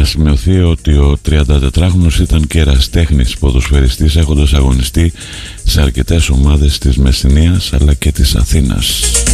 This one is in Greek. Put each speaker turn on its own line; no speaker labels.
Να σημειωθεί ότι ο 34χρονος ήταν και ερασιτέχνης ποδοσφαιριστής, έχοντας αγωνιστεί σε αρκετές ομάδες της Μεσσηνίας αλλά και της Αθήνας.